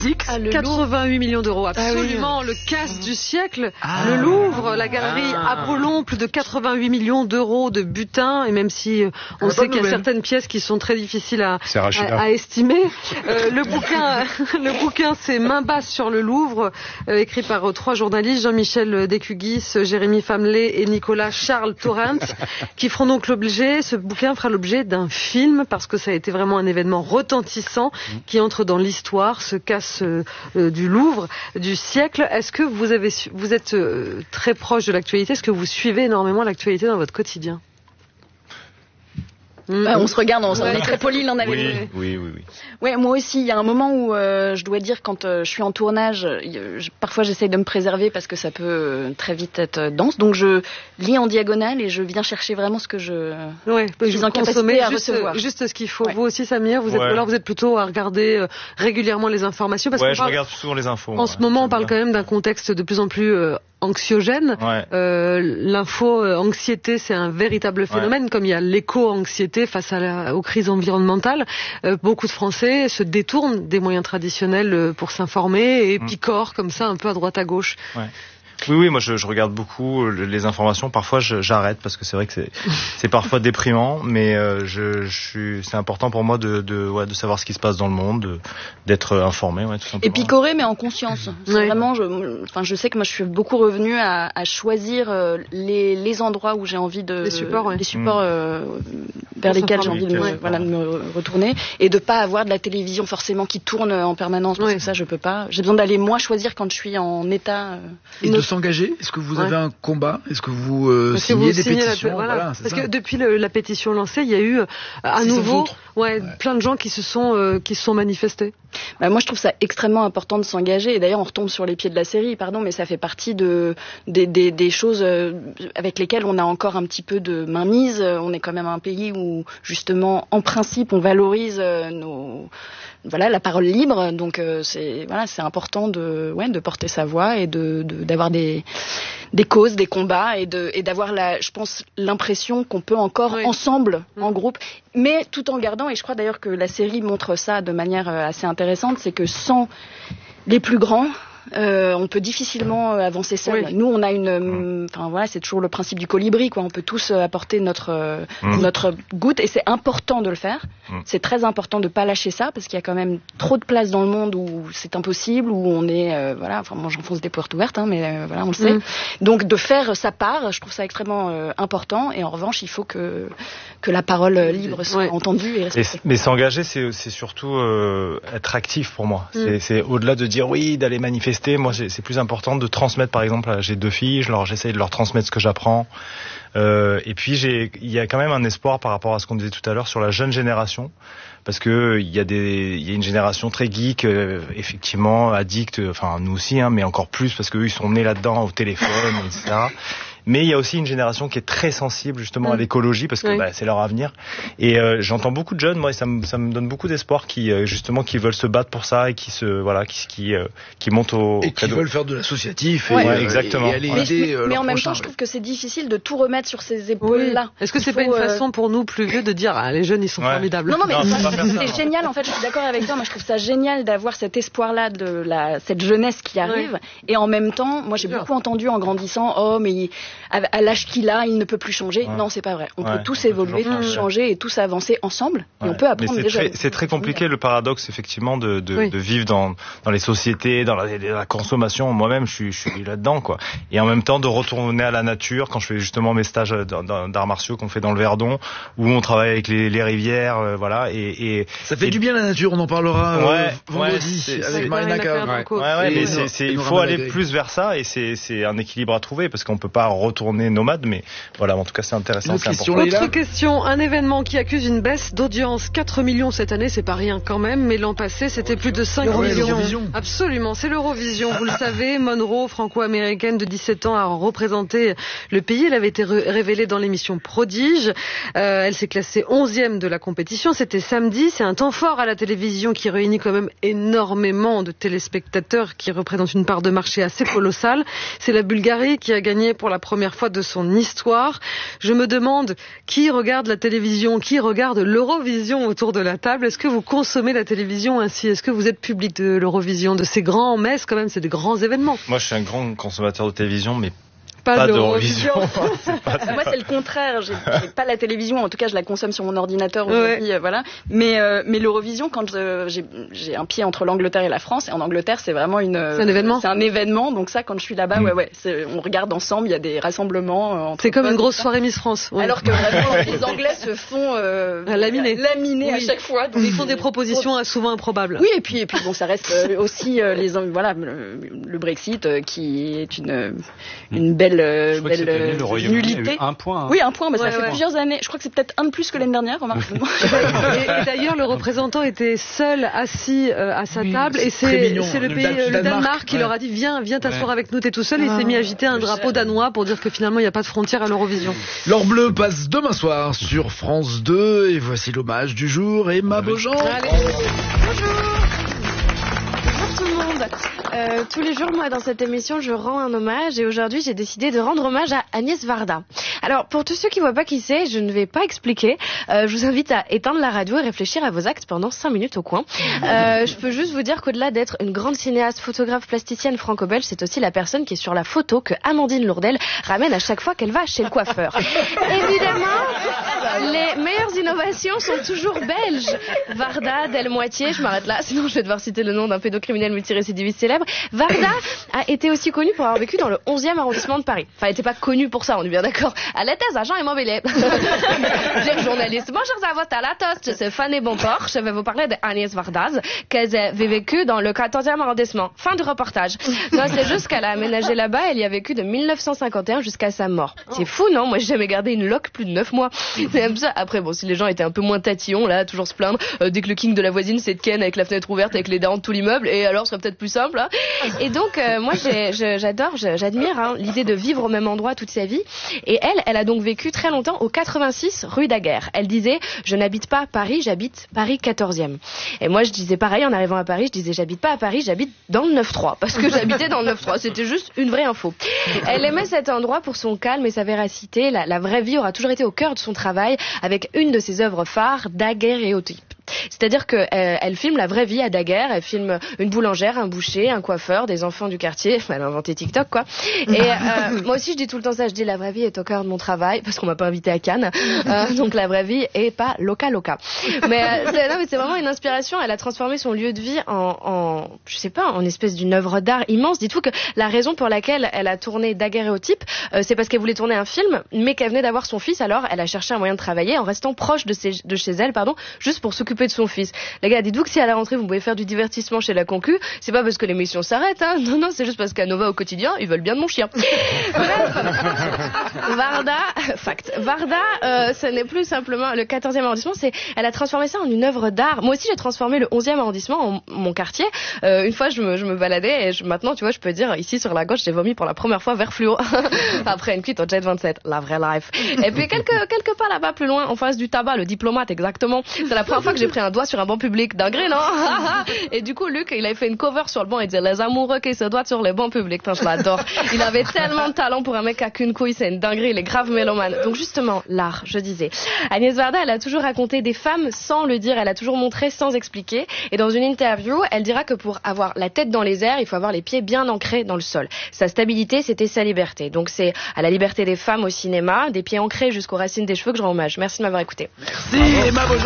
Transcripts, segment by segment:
Le 88 millions d'euros, absolument, le casse du siècle, le Louvre, la galerie Apollon, plus de 88 millions d'euros de butin, et même si on sait qu'il y a certaines pièces qui sont très difficiles à estimer, le bouquin c'est Main basse sur le Louvre, écrit par 3 journalistes, Jean-Michel Descugis, Jérémy Famelet et Nicolas Charles Torrent, qui feront donc ce bouquin fera l'objet d'un film, parce que ça a été vraiment un événement retentissant qui entre dans l'histoire, ce casse du Louvre du siècle. Est-ce que vous êtes très proche de l'actualité? Est-ce que vous suivez énormément l'actualité dans votre quotidien? On se regarde, on est très polis l'un avec l'autre. Oui. Ouais, moi aussi, il y a un moment où je dois dire, quand je suis en tournage, parfois j'essaye de me préserver parce que ça peut très vite être dense. Donc je lis en diagonale et je viens chercher vraiment ce que je suis en capacité à recevoir. Juste ce qu'il faut. Vous aussi, Samir, vous êtes plutôt à regarder régulièrement les informations. Parce je regarde souvent les infos. En ce moment, on parle quand même d'un contexte de plus en plus anxiogène. L'info-anxiété, c'est un véritable phénomène, comme il y a l'éco-anxiété face aux crises environnementales. Beaucoup de Français se détournent des moyens traditionnels pour s'informer et picorent comme ça un peu à droite à gauche. Oui, moi je regarde beaucoup les informations. Parfois j'arrête parce que c'est vrai que c'est parfois déprimant, mais c'est important pour moi de savoir ce qui se passe dans le monde, d'être informé, tout simplement. Et picorer, mais en conscience. C'est vraiment, je sais que moi je suis beaucoup revenue à choisir les endroits où j'ai envie les supports vers lesquels j'ai envie de me retourner, et de pas avoir de la télévision forcément qui tourne en permanence, parce que ça je peux pas. J'ai besoin d'aller moi choisir quand je suis en état. Et de s'engager. Est-ce que vous avez un combat? Est-ce que vous signez des pétitions? Parce que depuis la pétition lancée, il y a eu à nouveau plein de gens qui se sont manifestés. Moi, je trouve ça extrêmement important de s'engager. Et d'ailleurs, on retombe sur les pieds de la série, mais ça fait partie des choses avec lesquelles on a encore un petit peu de mainmise. On est quand même un pays où, justement, en principe, on valorise la parole libre. Donc, c'est important de porter sa voix et d'avoir des causes, des combats, et d'avoir je pense, l'impression qu'on peut encore ensemble, en groupe, mais tout en gardant, et je crois d'ailleurs que la série montre ça de manière assez intéressante, c'est que sans les plus grands, on peut difficilement avancer seul. Nous, on a c'est toujours le principe du colibri, quoi. On peut tous apporter notre goutte, et c'est important de le faire. C'est très important de pas lâcher ça, parce qu'il y a quand même trop de places dans le monde où c'est impossible, où on est, moi j'enfonce des portes ouvertes, mais on le sait. Donc de faire sa part, je trouve ça extrêmement important. Et en revanche, il faut que la parole libre soit entendue et respectée. Mais s'engager, c'est surtout être actif pour moi. C'est au-delà de dire d'aller manifester. Moi, c'est plus important de transmettre. Par exemple, j'ai 2 filles, j'essaie de leur transmettre ce que j'apprends. Et puis il y a quand même un espoir par rapport à ce qu'on disait tout à l'heure sur la jeune génération, parce que il y a une génération très geek, effectivement addicte, nous aussi, mais encore plus parce qu'eux ils sont nés là-dedans, au téléphone, etc. Mais il y a aussi une génération qui est très sensible justement à l'écologie, parce que c'est leur avenir. Et j'entends beaucoup de jeunes, moi, et ça me donne beaucoup d'espoir, qui veulent se battre pour ça, et qui montent et qui veulent faire de l'associatif exactement. Et aller aider mais en même temps, je trouve que c'est difficile de tout remettre sur ces épaules-là. Est-ce que c'est pas une façon pour nous plus vieux de dire les jeunes ils sont formidables? Non, mais c'est génial, en fait, je suis d'accord avec toi. Moi, je trouve ça génial d'avoir cet espoir-là de cette jeunesse qui arrive. Et en même temps, moi j'ai beaucoup entendu en grandissant, mais à l'âge qu'il a, il ne peut plus changer. Non, c'est pas vrai. On peut tous évoluer, tous changer et tous avancer ensemble. Et on peut apprendre déjà. C'est très compliqué, le paradoxe, effectivement, de vivre dans les sociétés, dans la consommation. Moi-même, je suis là-dedans, quoi. Et en même temps, de retourner à la nature, quand je fais justement mes stages d'arts martiaux qu'on fait dans le Verdon, où on travaille avec les rivières, et ça fait du bien la nature. On en parlera vendredi avec Marina K. Mais il faut aller plus vers ça, et c'est un équilibre à trouver, parce qu'on peut pas retourner nomade, mais voilà, en tout cas c'est intéressant. Autre question, un événement qui accuse une baisse d'audience, 4 millions cette année, c'est pas rien quand même, mais l'an passé c'était plus de 5 millions. Absolument, c'est l'Eurovision, vous le savez. Monroe, franco-américaine de 17 ans, a représenté le pays. Elle avait été révélée dans l'émission Prodige. Elle s'est classée 11e de la compétition, c'était samedi. C'est un temps fort à la télévision qui réunit quand même énormément de téléspectateurs, qui représentent une part de marché assez colossale. C'est la Bulgarie qui a gagné pour la première première fois de son histoire. Je me demande qui regarde la télévision, qui regarde l'Eurovision autour de la table. Est-ce que vous consommez la télévision ainsi? Est-ce que vous êtes public de l'Eurovision, de ces grands messes quand même, c'est des grands événements? Moi, je suis un grand consommateur de télévision, mais pas d'Eurovision. Moi, c'est le contraire. J'ai pas la télévision. En tout cas, je la consomme sur mon ordinateur aujourd'hui. Voilà. Mais l'Eurovision, quand j'ai un pied entre l'Angleterre et la France, et en Angleterre, c'est vraiment c'est un événement. C'est un événement. Donc ça, quand je suis là-bas, on regarde ensemble. Il y a des rassemblements. C'est comme une grosse soirée Miss France. Ouais. Alors que vraiment, les Anglais se font laminer à chaque fois. Donc ils font des propositions souvent improbables. Oui, et puis bon, ça reste aussi le Brexit qui est une belle nullité. Un point. Oui, un point, mais ça fait plusieurs années. Je crois que c'est peut-être un de plus que l'année dernière. Et d'ailleurs, le représentant était seul assis à sa table, et c'est le pays, le Danemark, qui leur a dit viens t'asseoir avec nous, t'es tout seul, et il s'est mis à agiter un drapeau danois pour dire que finalement il n'y a pas de frontière à l'Eurovision. L'Or Bleu passe demain soir sur France 2, et voici l'hommage du jour, Emma Beaujean. Tous les jours, moi, dans cette émission, je rends un hommage, et aujourd'hui, j'ai décidé de rendre hommage à Agnès Varda. Alors, pour tous ceux qui ne voient pas qui c'est, je ne vais pas expliquer. Je vous invite à éteindre la radio et réfléchir à vos actes pendant 5 minutes au coin. Je peux juste vous dire qu'au-delà d'être une grande cinéaste, photographe, plasticienne franco-belge, c'est aussi la personne qui est sur la photo que Amandine Lourdel ramène à chaque fois qu'elle va chez le coiffeur. Évidemment, les meilleures innovations sont toujours belges. Varda, Delmoitier, je m'arrête là, sinon je vais devoir citer le nom d'un pédocriminel multirécidiviste célèbre. Varda a été aussi connue pour avoir vécu dans le 11e arrondissement de Paris. Enfin, elle n'était pas connue pour ça, on est bien d'accord. Elle était agent immobilier. Dire journaliste. Bonjour à votre à la toast, c'est Fanny Bonport. Je vais vous parler d'Agnès Varda, qu'elle avait vécu dans le 14e arrondissement. Fin du reportage. Non, c'est juste qu'elle a aménagé là-bas, elle y a vécu de 1951 jusqu'à sa mort. C'est fou, non? Moi, j'ai jamais gardé une loque plus de 9 mois. C'est comme ça. Après, bon, si les gens étaient un peu moins tatillons, là, toujours se plaindre, dès que le king de la voisine, c'est de Ken avec la fenêtre ouverte, avec les darons de tout l'immeuble, et alors, ce serait peut-être plus simple, hein. Et donc, moi, j'admire l'idée de vivre au même endroit toute sa vie. Et elle a donc vécu très longtemps au 86 rue Daguerre. Elle disait, je n'habite pas à Paris, j'habite Paris 14e. Et moi, je disais pareil en arrivant à Paris, je disais, j'habite pas à Paris, j'habite dans le 9-3. Parce que j'habitais dans le 9-3. C'était juste une vraie info. Elle aimait cet endroit pour son calme et sa véracité. La vraie vie aura toujours été au cœur de son travail, avec une de ses œuvres phares, Daguerréotype. C'est-à-dire que elle filme la vraie vie à Daguerre, elle filme une boulangère, un boucher, un coiffeur, des enfants du quartier, elle a inventé TikTok quoi. Et moi aussi je dis tout le temps ça, je dis la vraie vie est au cœur de mon travail parce qu'on m'a pas invité à Cannes. Donc la vraie vie est pas loca. Mais c'est vraiment une inspiration, elle a transformé son lieu de vie en espèce d'une œuvre d'art immense. Dites-vous que la raison pour laquelle elle a tourné Daguerréotype, c'est parce qu'elle voulait tourner un film mais qu'elle venait d'avoir son fils, alors elle a cherché un moyen de travailler en restant proche de chez elle, juste pour s'occuper de son fils. Les gars, dites-vous que si à la rentrée vous pouvez faire du divertissement chez la concu, c'est pas parce que l'émission s'arrête, hein. Non, c'est juste parce qu'à Nova au quotidien, ils veulent bien de mon chien. Bref. Varda, ce n'est plus simplement le 14e arrondissement, elle a transformé ça en une œuvre d'art. Moi aussi, j'ai transformé le 11e arrondissement en mon quartier. Une fois, je me baladais et maintenant, tu vois, je peux dire, ici sur la gauche, j'ai vomi pour la première fois vert fluo. Après une cuite au Jet 27, la vraie life. Et puis quelque part là-bas, plus loin, en face du tabac, le diplomate, exactement. C'est la première fois que j'ai pris un doigt sur un banc public. Dingue, non? Et du coup, Luc, il avait fait une cover sur le banc, il disait les amoureux qui se doigtent sur les bancs publics. Putain, je l'adore. Il avait tellement de talent pour un mec qui a qu'une couille, c'est une dinguerie, il est grave mélomane. Donc justement, l'art, je disais. Agnès Varda, elle a toujours raconté des femmes sans le dire, elle a toujours montré sans expliquer. Et dans une interview, elle dira que pour avoir la tête dans les airs, il faut avoir les pieds bien ancrés dans le sol. Sa stabilité, c'était sa liberté. Donc c'est à la liberté des femmes au cinéma, des pieds ancrés jusqu'aux racines des cheveux que je rends hommage. Merci de m'avoir écouté. Merci Emma Beaujean.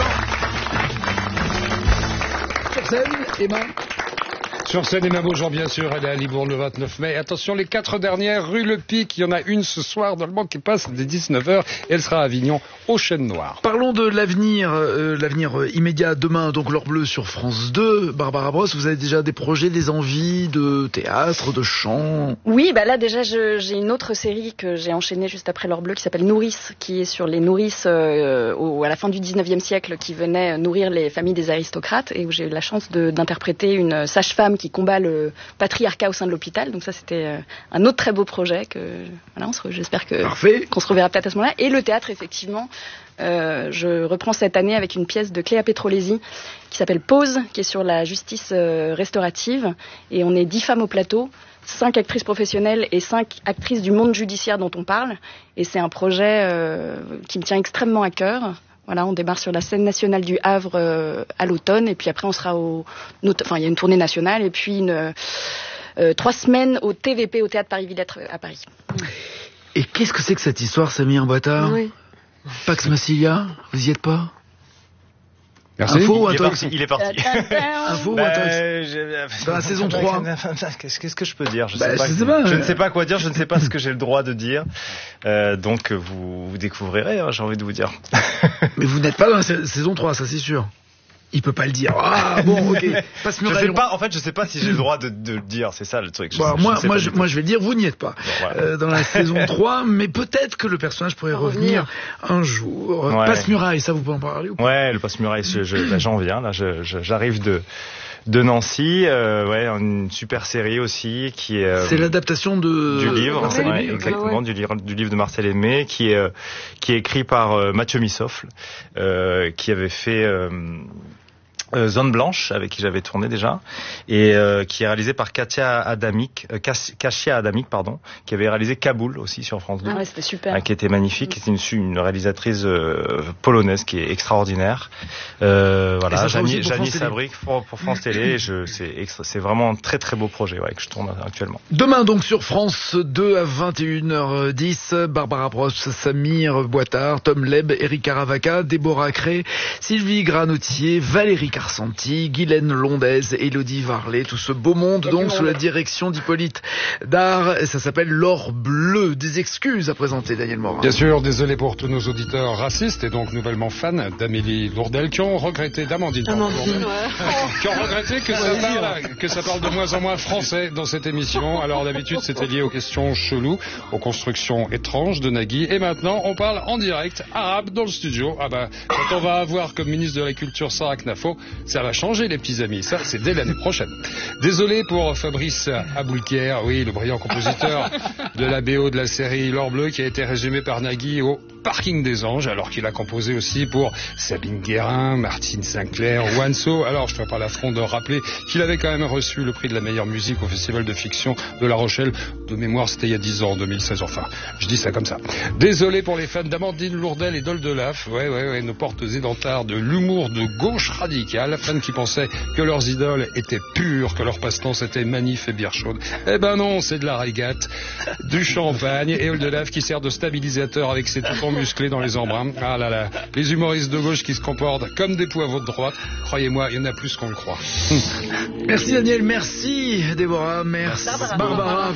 Sur scène, Emma. Sur scène, Emma Beaujean, bien sûr, elle est à Libourne le 29 mai. Attention, les 4 dernières, rue Le Pic, il y en a une ce soir dans le banc qui passe dès 19h. Elle sera à Avignon, au Chêne Noir. Parlons de l'avenir immédiat demain, donc l'Or Bleu sur France 2. Barbara Brosse, vous avez déjà des projets, des envies de théâtre, de chant? Oui, là déjà j'ai une autre série que j'ai enchaînée juste après l'Or Bleu qui s'appelle Nourrice, qui est sur les nourrices à la fin du 19e siècle qui venaient nourrir les familles des aristocrates et où j'ai eu la chance d'interpréter une sage-femme qui qui combat le patriarcat au sein de l'hôpital. Donc ça, c'était un autre très beau projet que voilà, j'espère qu'on se reverra peut-être à ce moment-là. Et le théâtre, effectivement, je reprends cette année avec une pièce de Cléa Petrolesi qui s'appelle Pause, qui est sur la justice restaurative. Et on est 10 femmes au plateau, 5 actrices professionnelles et 5 actrices du monde judiciaire dont on parle. Et c'est un projet qui me tient extrêmement à cœur. Voilà, on démarre sur la scène nationale du Havre à l'automne, et puis après on sera il y a une tournée nationale, et puis 3 semaines au TVP, au Théâtre Paris-Villette à Paris. Et qu'est-ce que c'est que cette histoire, Samir Boitard? Oui. Pax Massilia, vous y êtes pas? Merci. Info ou Il est parti. Info ou dans la saison 3. Qu'est-ce que je peux dire? Je ne sais pas quoi dire, je ne sais pas ce que j'ai le droit de dire. Donc vous découvrirez, j'ai envie de vous dire. Mais vous n'êtes pas dans la saison 3, ça c'est sûr. Il peut pas le dire. Ah bon, ok. Je sais pas si j'ai le droit de le dire, c'est ça le truc. Moi je vais le dire, vous n'y êtes pas. Bon, voilà. Dans la saison 3, mais peut-être que le personnage pourrait revenir un jour. Ouais. Passe-Muraille, ça vous pouvez en parler ou pas? Ouais, le Passe-Muraille, j'en viens, là, j'arrive de Nancy, une super série aussi qui est. C'est l'adaptation du livre, exactement, du livre de Marcel Aimé, qui est écrit par Mathieu Missoffle, qui avait fait Zone Blanche, avec qui j'avais tourné déjà, et qui est réalisé par Katia Adamic, qui avait réalisé Kaboul aussi sur France 2. Ah ouais, c'était super. Qui était magnifique. C'est une réalisatrice polonaise qui est extraordinaire. Voilà, Janie Sabric pour France Télé. C'est vraiment un très très beau projet que je tourne actuellement. Demain donc sur France 2 à 21h10, Barbara Brosse, Samir Boitard, Tom Leb, Eric Caravaca, Déborah Cré, Sylvie Granotier, Valérie Carsanti, Guylaine Londaise, Élodie Varlet, tout ce beau monde donc sous la direction d'Hippolyte Dard. Ça s'appelle L'Or Bleu. Des excuses à présenter, Daniel Morin. Bien sûr, désolé pour tous nos auditeurs racistes et donc nouvellement fans d'Amélie Lourdel qui ont regretté d'Amandine. Qui ont regretté que ça parle de moins en moins français dans cette émission. Alors d'habitude c'était lié aux questions cheloues, aux constructions étranges de Nagui, et maintenant on parle en direct arabe dans le studio. Ah bah, quand on va avoir comme ministre de la Culture Sarah Knafo, ça va changer les petits amis, ça c'est dès l'année prochaine. Désolé pour Fabrice Aboulker, oui, le brillant compositeur de la BO de la série L'Or Bleu, qui a été résumé par Nagui au Parking des Anges, alors qu'il a composé aussi pour Sabine Guérin, Martine Sinclair, Wanso. Alors je ne fais pas l'affront de rappeler qu'il avait quand même reçu le prix de la meilleure musique au Festival de Fiction de La Rochelle. De mémoire, c'était il y a 10 ans, en 2016, enfin, je dis ça comme ça. Désolé pour les fans d'Amandine Lourdel et d'Oldelaf, nos portes édentards de l'humour de gauche radicale, fans qui pensaient que leurs idoles étaient pures, que leur passe-temps c'était manif et bière chaude. Eh ben non, c'est de la régate, du champagne, et Oldelaf qui sert de stabilisateur avec ses toutons musclés dans les embruns. Ah là là, les humoristes de gauche qui se comportent comme des poivrons de droite, croyez-moi, il y en a plus qu'on le croit. Merci Daniel, merci Déborah, merci Barbara.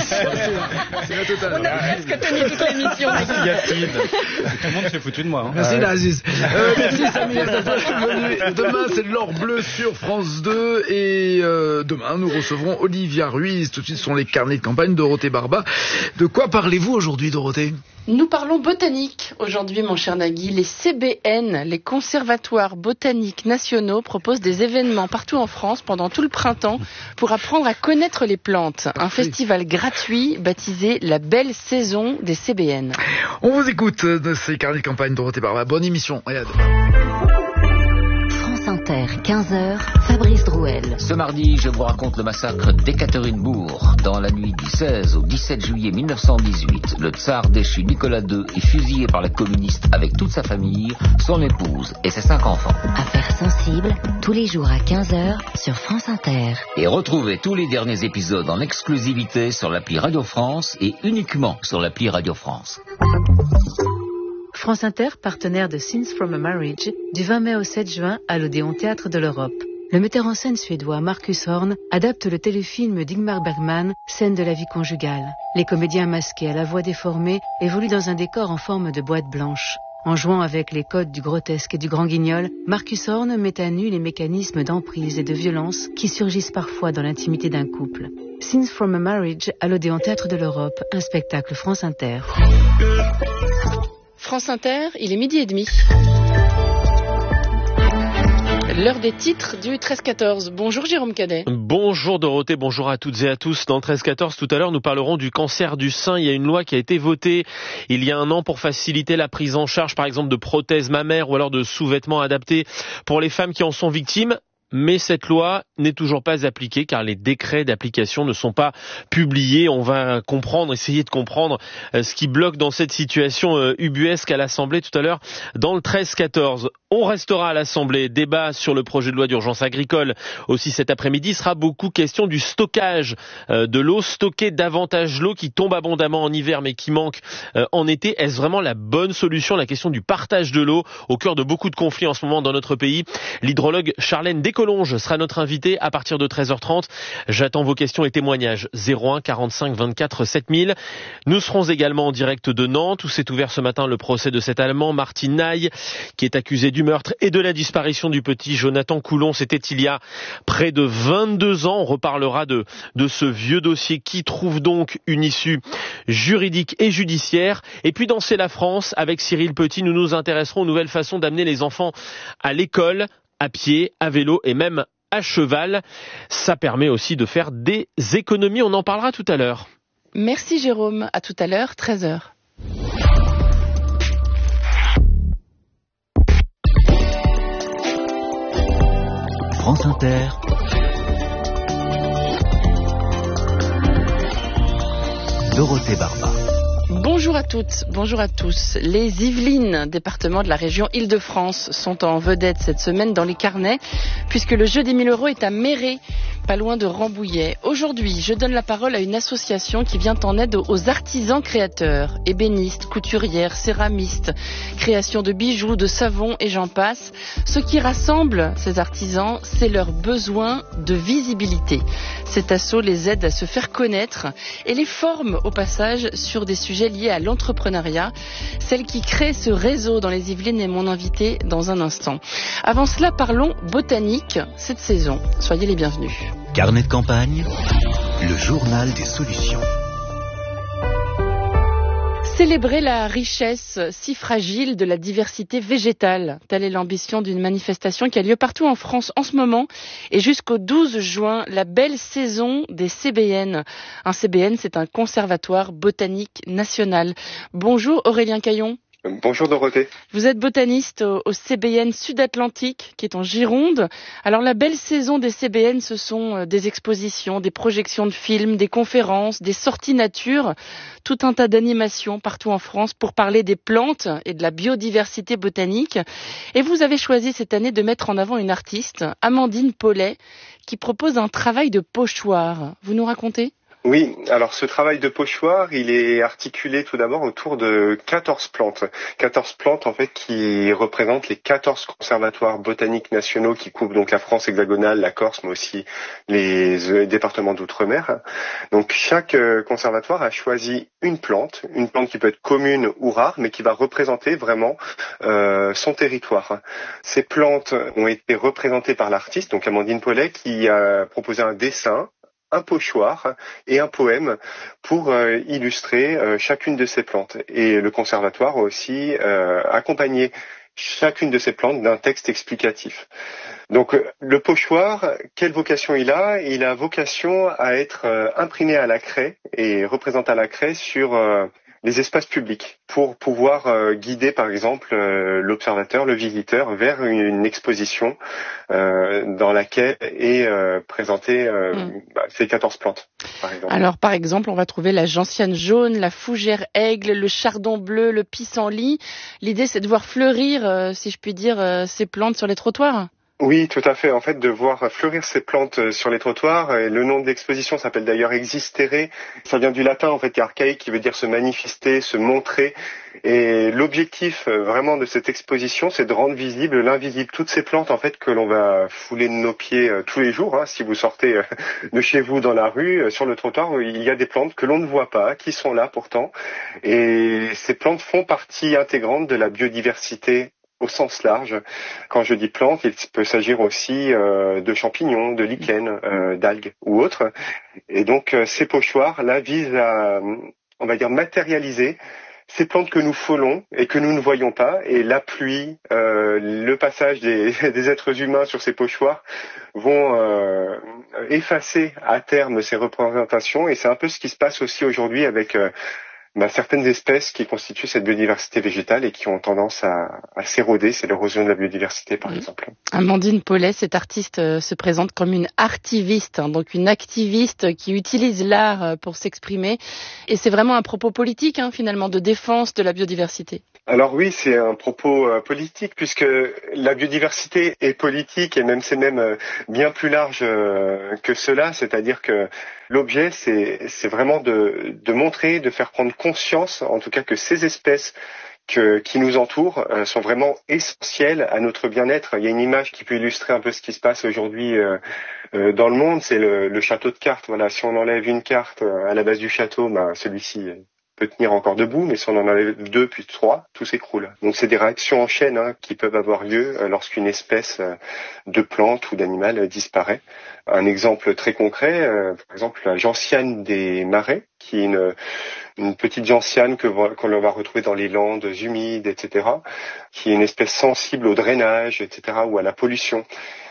C'est la totale. On a presque tenu toute l'émission. Merci Yacine. Tout le monde s'est foutu de moi. Hein. Merci Aziz. Merci Samir. Demain c'est de L'Or Bleu sur France 2, et demain nous recevrons Olivia Ruiz. Tout de suite ce sont les carnets de campagne, Dorothée Barba. De quoi parlez-vous aujourd'hui, Dorothée? Nous parlons botanique. Aujourd'hui, mon cher Nagui, les CBN, les conservatoires botaniques nationaux, proposent des événements partout en France pendant tout le printemps pour apprendre à connaître les plantes. Parfait. Un festival gratuit baptisé La Belle Saison des CBN. On vous écoute de ces carnets de campagne, Dorothée Barba. Bonne émission et à demain. France Inter, 15h, Fabrice Drouel. Ce mardi, je vous raconte le massacre d'Ekaterinbourg. Dans la nuit du 16 au 17 juillet 1918, le tsar déchu Nicolas II est fusillé par les communistes avec toute sa famille, son épouse et ses 5 enfants. Affaires sensibles, tous les jours à 15h sur France Inter. Et retrouvez tous les derniers épisodes en exclusivité sur l'appli Radio France et uniquement sur l'appli Radio France. France Inter, partenaire de Scenes from a Marriage, du 20 mai au 7 juin à l'Odéon Théâtre de l'Europe. Le metteur en scène suédois Marcus Horn adapte le téléfilm d'Ingmar Bergman, Scène de la vie conjugale. Les comédiens masqués à la voix déformée évoluent dans un décor en forme de boîte blanche. En jouant avec les codes du grotesque et du grand guignol, Marcus Horn met à nu les mécanismes d'emprise et de violence qui surgissent parfois dans l'intimité d'un couple. Scenes from a Marriage à l'Odéon Théâtre de l'Europe, un spectacle France Inter. France Inter, il est 12h30. L'heure des titres du 13-14. Bonjour Jérôme Cadet. Bonjour Dorothée, bonjour à toutes et à tous. Dans le 13-14, tout à l'heure, nous parlerons du cancer du sein. Il y a une loi qui a été votée il y a un an pour faciliter la prise en charge, par exemple, de prothèses mammaires ou alors de sous-vêtements adaptés pour les femmes qui en sont victimes. Mais cette loi n'est toujours pas appliquée car les décrets d'application ne sont pas publiés. On va essayer de comprendre ce qui bloque dans cette situation ubuesque à l'Assemblée tout à l'heure dans le 13-14. On restera à l'Assemblée, débat sur le projet de loi d'urgence agricole. Aussi cet après-midi sera beaucoup question du stockage de l'eau, stocker davantage l'eau qui tombe abondamment en hiver mais qui manque en été. Est-ce vraiment la bonne solution? La question du partage de l'eau au cœur de beaucoup de conflits en ce moment dans notre pays. L'hydrologue Charlène Descolonges sera notre invitée à partir de 13h30. J'attends vos questions et témoignages. 01 45 24 7000. Nous serons également en direct de Nantes où s'est ouvert ce matin le procès de cet Allemand, Martin Naï, qui est accusé du meurtre et de la disparition du petit Jonathan Coulon. C'était il y a près de 22 ans. On reparlera de ce vieux dossier qui trouve donc une issue juridique et judiciaire. Et puis dans C'est la France, avec Cyril Petit, nous nous intéresserons aux nouvelles façons d'amener les enfants à l'école, à pied, à vélo et même à cheval. Ça permet aussi de faire des économies. On en parlera tout à l'heure. Merci Jérôme. À tout à l'heure, 13h. France Inter. Dorothée Barba. Bonjour à toutes, bonjour à tous. Les Yvelines, département de la région Île-de-France, sont en vedette cette semaine dans les carnets, puisque le jeu des 1000 euros est à Méré, pas loin de Rambouillet. Aujourd'hui, je donne la parole à une association qui vient en aide aux artisans créateurs, ébénistes, couturières, céramistes, création de bijoux, de savons et j'en passe. Ce qui rassemble ces artisans, c'est leur besoin de visibilité. Cet asso les aide à se faire connaître et les forme au passage sur des sujets liés à l'entrepreneuriat. Celle qui crée ce réseau dans les Yvelines est mon invitée dans un instant. Avant cela, parlons botanique cette saison. Soyez les bienvenus. Carnet de campagne, le journal des solutions. Célébrer la richesse si fragile de la diversité végétale. Telle est l'ambition d'une manifestation qui a lieu partout en France en ce moment. Et jusqu'au 12 juin, la belle saison des CBN. Un CBN, c'est un conservatoire botanique national. Bonjour Aurélien Caillon. Bonjour Dorothée. Vous êtes botaniste au CBN Sud-Atlantique, qui est en Gironde. Alors la belle saison des CBN, ce sont des expositions, des projections de films, des conférences, des sorties nature, tout un tas d'animations partout en France pour parler des plantes et de la biodiversité botanique. Et vous avez choisi cette année de mettre en avant une artiste, Amandine Paulet, qui propose un travail de pochoir. Vous nous racontez ? Oui, alors ce travail de pochoir, il est articulé tout d'abord autour de 14 plantes. 14 plantes en fait qui représentent les 14 conservatoires botaniques nationaux qui couvrent donc la France hexagonale, la Corse, mais aussi les départements d'outre-mer. Donc chaque conservatoire a choisi une plante qui peut être commune ou rare, mais qui va représenter vraiment son territoire. Ces plantes ont été représentées par l'artiste, donc Amandine Paulet, qui a proposé un dessin, un pochoir et un poème pour illustrer chacune de ces plantes. Et le conservatoire a aussi accompagné chacune de ces plantes d'un texte explicatif. Donc le pochoir, quelle vocation il a ? Il a vocation à être imprimé à la craie et représenté à la craie sur les espaces publics pour pouvoir guider par exemple l'observateur, le visiteur vers une exposition dans laquelle est présentée ces 14 plantes par exemple. Alors par exemple on va trouver la gentiane jaune, la fougère aigle, le chardon bleu, le pissenlit. L'idée c'est de voir fleurir, si je puis dire, ces plantes sur les trottoirs. Oui, tout à fait. En fait, de voir fleurir ces plantes sur les trottoirs. Et le nom de l'exposition s'appelle d'ailleurs Existere. Ça vient du latin, en fait, archaïque, qui veut dire se manifester, se montrer. Et l'objectif vraiment de cette exposition, c'est de rendre visible l'invisible. Toutes ces plantes, en fait, que l'on va fouler de nos pieds tous les jours. Si vous sortez de chez vous dans la rue, sur le trottoir, il y a des plantes que l'on ne voit pas, qui sont là pourtant. Et ces plantes font partie intégrante de la biodiversité au sens large. Quand je dis plantes, il peut s'agir aussi de champignons, de lichens, d'algues ou autres. Et donc ces pochoirs là visent à, on va dire, matérialiser ces plantes que nous frôlons et que nous ne voyons pas, et la pluie, le passage des êtres humains sur ces pochoirs vont effacer à terme ces représentations, et c'est un peu ce qui se passe aussi aujourd'hui avec certaines espèces qui constituent cette biodiversité végétale et qui ont tendance à s'éroder. C'est l'érosion de la biodiversité, par exemple. Amandine Paulet, cette artiste se présente comme une artiviste, donc une activiste qui utilise l'art pour s'exprimer. Et c'est vraiment un propos politique, finalement, de défense de la biodiversité. Alors oui, c'est un propos politique, puisque la biodiversité est politique, et c'est même bien plus large que cela. C'est-à-dire que l'objet, c'est vraiment de montrer, de faire prendre conscience, en tout cas, que ces espèces qui nous entourent sont vraiment essentielles à notre bien-être. Il y a une image qui peut illustrer un peu ce qui se passe aujourd'hui dans le monde, c'est le château de cartes. Voilà, si on enlève une carte à la base du château, celui-ci peut tenir encore debout, mais si on en enlève 2 puis 3, tout s'écroule. Donc c'est des réactions en chaîne qui peuvent avoir lieu lorsqu'une espèce de plante ou d'animal disparaît. Un exemple très concret, par exemple la gentiane des marais, qui est une petite gentiane qu'on va retrouver dans les landes humides, etc., qui est une espèce sensible au drainage, etc., ou à la pollution.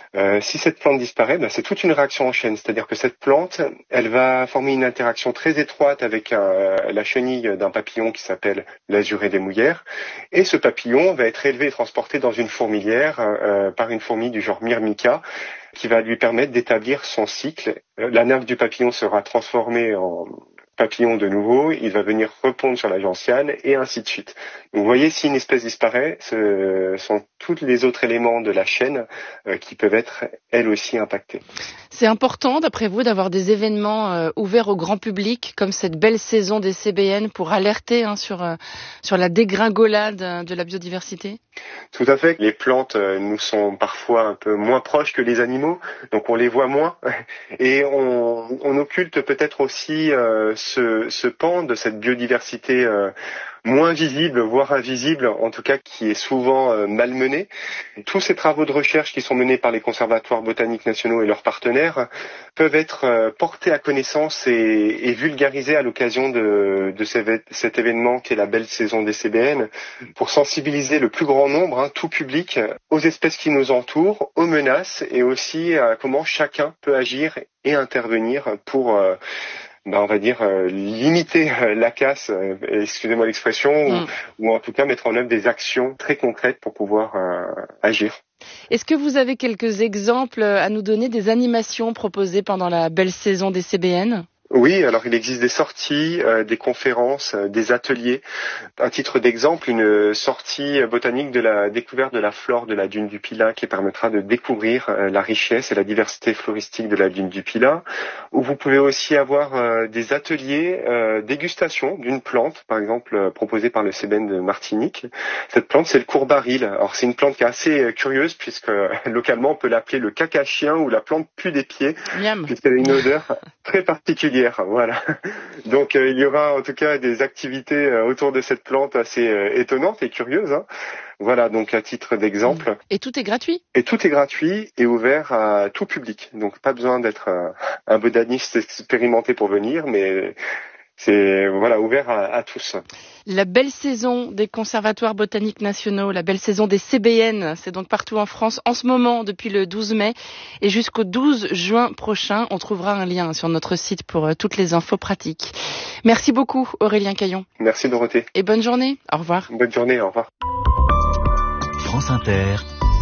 Si cette plante disparaît, c'est toute une réaction en chaîne, c'est-à-dire que cette plante, elle va former une interaction très étroite avec la chenille d'un papillon qui s'appelle l'azuré des mouillères, et ce papillon va être élevé et transporté dans une fourmilière par une fourmi du genre Myrmica, qui va lui permettre d'établir son cycle. La nymphe du papillon sera transformée en papillon de nouveau, il va venir répondre sur la gentiane, et ainsi de suite. Donc, vous voyez, si une espèce disparaît, ce sont tous les autres éléments de la chaîne qui peuvent être, elles aussi, impactés. C'est important, d'après vous, d'avoir des événements ouverts au grand public, comme cette belle saison des CBN, pour alerter sur la dégringolade de la biodiversité? Tout à fait. Les plantes nous sont parfois un peu moins proches que les animaux, donc on les voit moins, et on occulte peut-être aussi ce pan de cette biodiversité moins visible, voire invisible, en tout cas qui est souvent malmenée. Tous ces travaux de recherche qui sont menés par les conservatoires botaniques nationaux et leurs partenaires peuvent être portés à connaissance et vulgarisés à l'occasion de cet événement qui est la belle saison des CBN, pour sensibiliser le plus grand nombre, tout public, aux espèces qui nous entourent, aux menaces, et aussi à comment chacun peut agir et intervenir pour on va dire limiter la casse, excusez-moi l'expression, ou en tout cas mettre en œuvre des actions très concrètes pour pouvoir agir. Est-ce que vous avez quelques exemples à nous donner des animations proposées pendant la belle saison des CBN ? Oui, alors il existe des sorties, des conférences, des ateliers. À titre d'exemple, une sortie botanique de la découverte de la flore de la dune du Pilat, qui permettra de découvrir la richesse et la diversité floristique de la dune du Pilat. Ou vous pouvez aussi avoir des ateliers dégustation d'une plante, par exemple proposée par le CBN de Martinique. Cette plante, c'est le courbaril. Alors c'est une plante qui est assez curieuse, puisque localement on peut l'appeler le caca-chien ou la plante pue des pieds, puisqu'elle a une odeur très particulière. Voilà. Donc il y aura en tout cas des activités autour de cette plante assez étonnantes et curieuses. Voilà, donc à titre d'exemple. Et tout est gratuit ? Et tout est gratuit et ouvert à tout public. Donc pas besoin d'être un botaniste expérimenté pour venir, mais c'est ouvert à tous. La belle saison des conservatoires botaniques nationaux, la belle saison des CBN, c'est donc partout en France en ce moment depuis le 12 mai et jusqu'au 12 juin prochain. On trouvera un lien sur notre site pour toutes les infos pratiques. Merci beaucoup Aurélien Caillon. Merci Dorothée. Et bonne journée, au revoir. Bonne journée, au revoir. France Inter,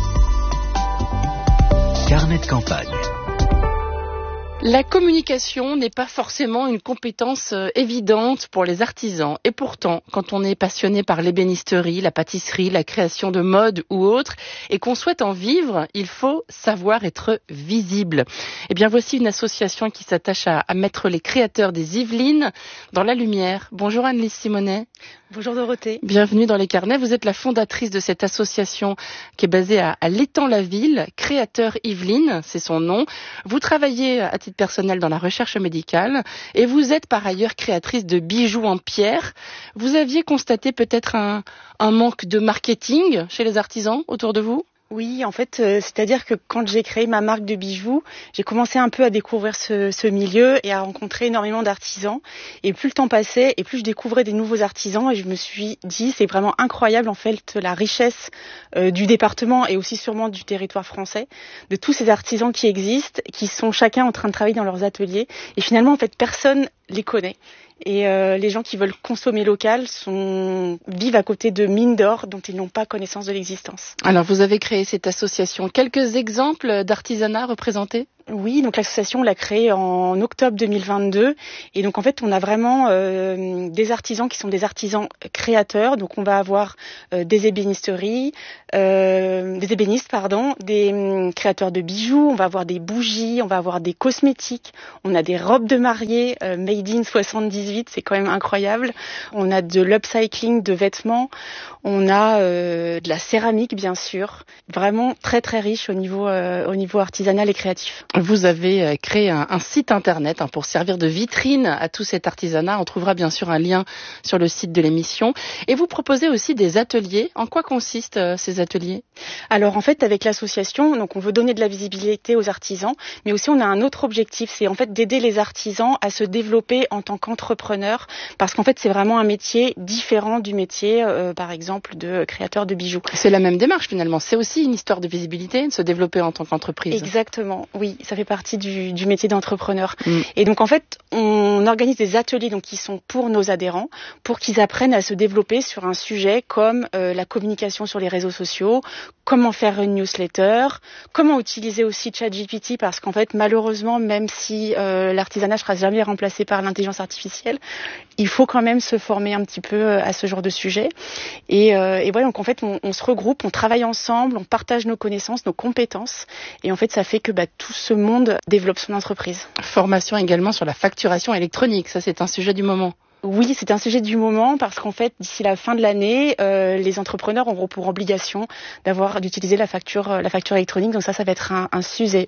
carnet de campagne. La communication n'est pas forcément une compétence évidente pour les artisans. Et pourtant, quand on est passionné par l'ébénisterie, la pâtisserie, la création de mode ou autre, et qu'on souhaite en vivre, il faut savoir être visible. Eh bien, voici une association qui s'attache à mettre les créateurs des Yvelines dans la lumière. Bonjour Anne-Lise Simonet. Bonjour Dorothée. Bienvenue dans les carnets. Vous êtes la fondatrice de cette association qui est basée à l'Étang-la-Ville, Créateurs Yvelines, c'est son nom. Vous travaillez à titre personnel dans la recherche médicale et vous êtes par ailleurs créatrice de bijoux en pierre. Vous aviez constaté peut-être un manque de marketing chez les artisans autour de vous ? Oui, en fait, c'est-à-dire que quand j'ai créé ma marque de bijoux, j'ai commencé un peu à découvrir ce milieu et à rencontrer énormément d'artisans. Et plus le temps passait, et plus je découvrais des nouveaux artisans, et je me suis dit, c'est vraiment incroyable en fait la richesse du département et aussi sûrement du territoire français, de tous ces artisans qui existent, qui sont chacun en train de travailler dans leurs ateliers. Et finalement, en fait, personne les connaît. Et les gens qui veulent consommer local vivent à côté de mines d'or dont ils n'ont pas connaissance de l'existence. Alors vous avez créé cette association. Quelques exemples d'artisanat représentés ? Oui, donc l'association on l'a créée en octobre 2022 et donc en fait on a vraiment des artisans qui sont des artisans créateurs. Donc on va avoir des ébénistes, des créateurs de bijoux, on va avoir des bougies, on va avoir des cosmétiques, on a des robes de mariée made in 78, c'est quand même incroyable. On a de l'upcycling de vêtements, on a de la céramique bien sûr, vraiment très très riche au niveau artisanal et créatif. Vous avez créé un site internet pour servir de vitrine à tout cet artisanat. On trouvera bien sûr un lien sur le site de l'émission. Et vous proposez aussi des ateliers. En quoi consistent ces ateliers ? Alors en fait, avec l'association, donc on veut donner de la visibilité aux artisans, mais aussi on a un autre objectif, c'est en fait d'aider les artisans à se développer en tant qu'entrepreneurs, parce qu'en fait c'est vraiment un métier différent du métier, par exemple, de créateur de bijoux. C'est la même démarche finalement. C'est aussi une histoire de visibilité, de se développer en tant qu'entreprise. Exactement, oui. Ça fait partie du métier d'entrepreneur. Et donc en fait, on organise des ateliers donc qui sont pour nos adhérents, pour qu'ils apprennent à se développer sur un sujet comme la communication sur les réseaux sociaux, comment faire une newsletter, comment utiliser aussi ChatGPT, parce qu'en fait, malheureusement, même si l'artisanat ne sera jamais remplacé par l'intelligence artificielle, il faut quand même se former un petit peu à ce genre de sujet. Et voilà, donc en fait, on se regroupe, on travaille ensemble, on partage nos connaissances, nos compétences, et en fait, ça fait que tout ce monde développe son entreprise. Formation également sur la facturation électronique, ça c'est un sujet du moment. Oui, c'est un sujet du moment parce qu'en fait, d'ici la fin de l'année, les entrepreneurs auront pour obligation d'utiliser la facture électronique. Donc ça va être un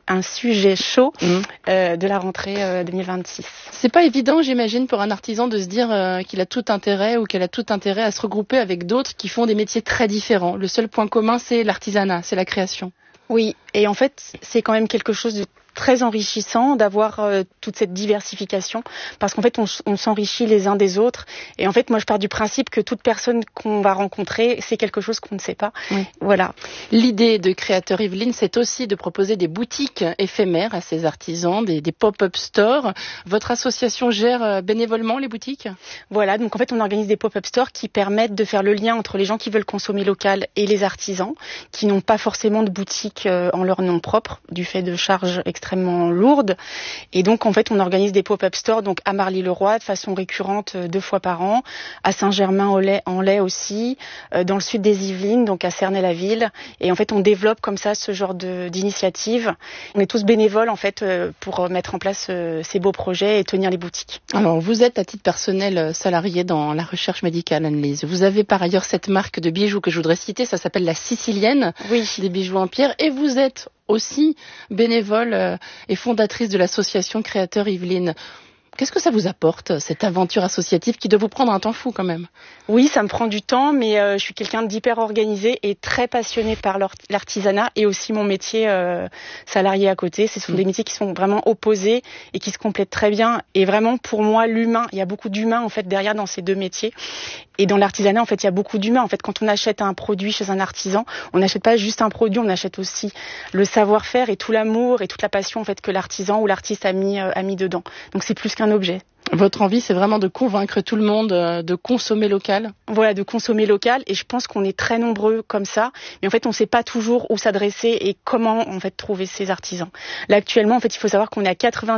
sujet chaud de la rentrée 2026. C'est pas évident, j'imagine, pour un artisan de se dire qu'il a tout intérêt ou qu'elle a tout intérêt à se regrouper avec d'autres qui font des métiers très différents. Le seul point commun, c'est l'artisanat, c'est la création. Oui, et en fait, c'est quand même quelque chose de très enrichissant d'avoir toute cette diversification, parce qu'en fait on s'enrichit les uns des autres, et en fait moi je pars du principe que toute personne qu'on va rencontrer, c'est quelque chose qu'on ne sait pas. Oui. Voilà. L'idée de Créateur Yveline, c'est aussi de proposer des boutiques éphémères à ces artisans, des pop-up stores. Votre association gère bénévolement les boutiques ? Voilà, donc en fait on organise des pop-up stores qui permettent de faire le lien entre les gens qui veulent consommer local et les artisans, qui n'ont pas forcément de boutique en leur nom propre, du fait de charges extrêmement lourdes. Et donc en fait on organise des pop-up stores donc à Marly-le-Roi de façon récurrente 2 fois par an, à Saint-Germain-en-Laye aussi, dans le sud des Yvelines, donc à Cernay-la-Ville. Et en fait on développe comme ça ce genre d'initiative. On est tous bénévoles en fait pour mettre en place ces beaux projets et tenir les boutiques. Alors vous êtes à titre personnel salarié dans la recherche médicale, Anne-Lise. Vous avez par ailleurs cette marque de bijoux que je voudrais citer, ça s'appelle la Sicilienne, des bijoux en pierre, et vous êtes aussi bénévole et fondatrice de l'association Créateur Yveline. Qu'est-ce que ça vous apporte, cette aventure associative qui doit vous prendre un temps fou quand même ? Oui, ça me prend du temps, mais je suis quelqu'un d'hyper organisé et très passionné par l'artisanat et aussi mon métier salarié à côté. Ce sont des métiers qui sont vraiment opposés et qui se complètent très bien. Et vraiment, pour moi, l'humain, il y a beaucoup d'humain en fait derrière dans ces deux métiers. Et dans l'artisanat, en fait, il y a beaucoup d'humains. En fait, quand on achète un produit chez un artisan, on n'achète pas juste un produit, on achète aussi le savoir-faire et tout l'amour et toute la passion en fait que l'artisan ou l'artiste a mis dedans. Donc c'est plus qu'un objet. Votre envie, c'est vraiment de convaincre tout le monde de consommer local ? Voilà, de consommer local. Et je pense qu'on est très nombreux comme ça. Mais en fait, on ne sait pas toujours où s'adresser et comment en fait trouver ces artisans. Là, actuellement, en fait, il faut savoir qu'on est à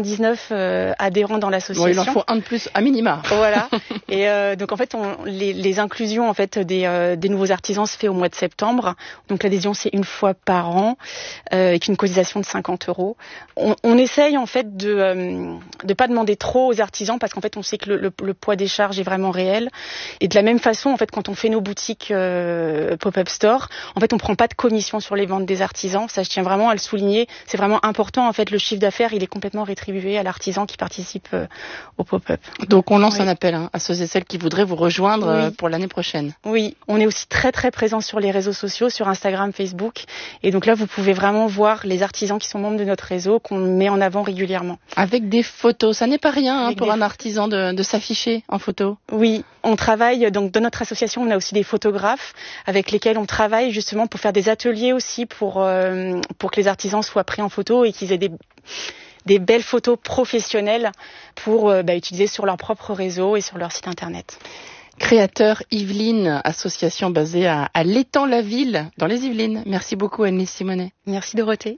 99 adhérents dans l'association. Bon, il en faut un de plus à minima. Voilà. Et donc, en fait, les inclusions en fait des nouveaux artisans se fait au mois de septembre. Donc, l'adhésion, c'est 1 fois par an avec une cotisation de 50 €. On essaye en fait de pas demander trop aux artisans parce qu'en fait, on sait que le poids des charges est vraiment réel. Et de la même façon, en fait, quand on fait nos boutiques pop-up store, en fait, on prend pas de commission sur les ventes des artisans. Ça, je tiens vraiment à le souligner. C'est vraiment important. En fait, le chiffre d'affaires, il est complètement rétribué à l'artisan qui participe au pop-up. Donc, on lance un appel à ceux et celles qui voudraient vous rejoindre pour l'année prochaine. Oui, on est aussi très très présent sur les réseaux sociaux, sur Instagram, Facebook. Et donc là, vous pouvez vraiment voir les artisans qui sont membres de notre réseau, qu'on met en avant régulièrement. Avec des photos, ça n'est pas rien pour un artisan de s'afficher en photo. Oui, on travaille, donc dans notre association, on a aussi des photographes avec lesquels on travaille justement pour faire des ateliers aussi pour que les artisans soient pris en photo et qu'ils aient des belles photos professionnelles pour utiliser sur leur propre réseau et sur leur site internet. Créateur Yvelines, association basée à l'Étang-la-Ville, dans les Yvelines. Merci beaucoup Anne-Lise Simonet. Merci Dorothée.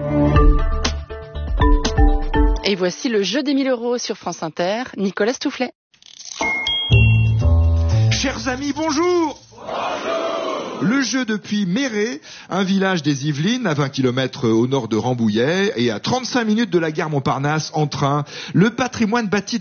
Et voici le jeu des 1000 € sur France Inter, Nicolas Stoufflet. Chers amis, bonjour. Le jeu depuis Méré, un village des Yvelines à 20 km au nord de Rambouillet et à 35 minutes de la gare Montparnasse en train. Le patrimoine bâti